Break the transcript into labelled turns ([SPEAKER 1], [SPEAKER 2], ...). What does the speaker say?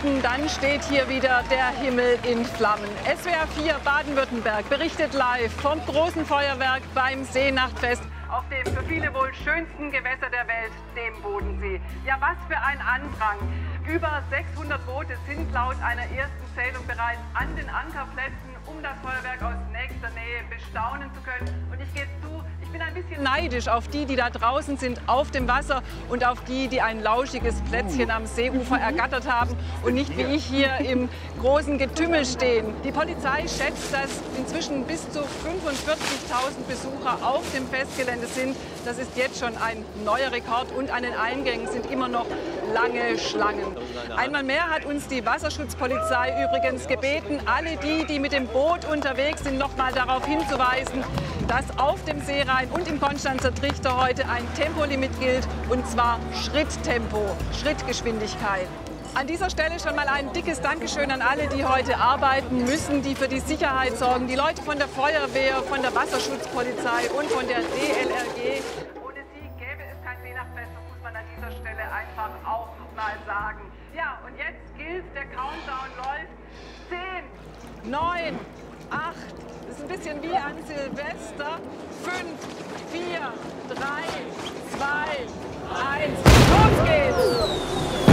[SPEAKER 1] Minuten, dann steht hier wieder der Himmel in Flammen. SWR 4 Baden-Württemberg berichtet live vom großen Feuerwerk beim Seenachtfest auf dem für viele wohl schönsten Gewässer der Welt, dem Bodensee. Ja, was für ein Andrang. Über 600 Boote sind laut einer ersten Zählung bereits an den Ankerplätzen, um das Feuerwerk aus nächster Nähe bestaunen zu können. Und ich gebe zu, ich bin ein bisschen neidisch auf die, die da draußen sind auf dem Wasser und auf die, die ein lauschiges Plätzchen am Seeufer ergattert haben und nicht wie ich hier im großen Getümmel stehen. Die Polizei schätzt, dass inzwischen bis zu 45.000 Besucher auf dem Festgelände sind. Das ist jetzt schon ein neuer Rekord und an den Eingängen sind immer noch lange Schlangen. Einmal mehr hat uns die Wasserschutzpolizei übrigens gebeten, alle die, die mit dem Boot unterwegs sind, noch mal darauf hinzuweisen, dass auf dem Seerhein und im Konstanzer Trichter heute ein Tempolimit gilt, und zwar Schritttempo, Schrittgeschwindigkeit. An dieser Stelle schon mal ein dickes Dankeschön an alle, die heute arbeiten müssen, die für die Sicherheit sorgen. Die Leute von der Feuerwehr, von der Wasserschutzpolizei und von der DLRG. Ohne sie gäbe es kein Seenachtfest, das muss man an dieser Stelle einfach auch mal sagen. Ja, und jetzt gilt, der Countdown läuft. 10, 9, 8, das ist ein bisschen wie an Silvester. 5, 4, 3, 2, 1, los geht's!